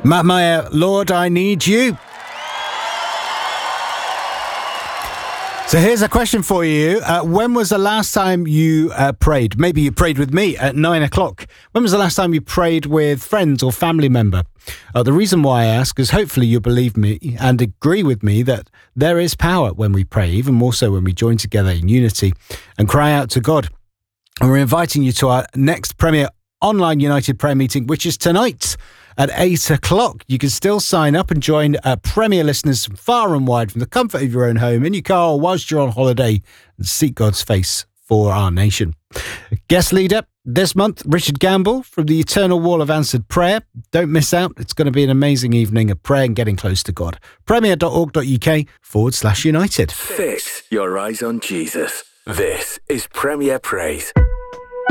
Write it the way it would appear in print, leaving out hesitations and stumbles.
Matt Meyer, Lord, I Need You. So here's a question for you. When was the last time you prayed? Maybe you prayed with me at 9 o'clock. When was the last time you prayed with friends or family member? The reason why I ask is hopefully you believe me and agree with me that there is power when we pray, even more so when we join together in unity and cry out to God. And we're inviting you to our next Premier Online United Prayer Meeting, which is tonight at 8 o'clock. You can still sign up and join Premier listeners from far and wide from the comfort of your own home, in your car, or whilst you're on holiday, and seek God's face for our nation. Guest leader this month, Richard Gamble from the Eternal Wall of Answered Prayer. Don't miss out. It's going to be an amazing evening of prayer and getting close to God. Premier.org.uk/United. Fix your eyes on Jesus. This is Premier Praise.